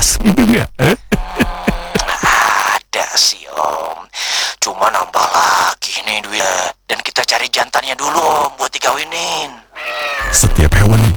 pas hidungnya. Ada sih Om, cuma nambah lagi nih duitnya. Dan kita cari jantannya dulu Om buat dikawinin. Setiap hewan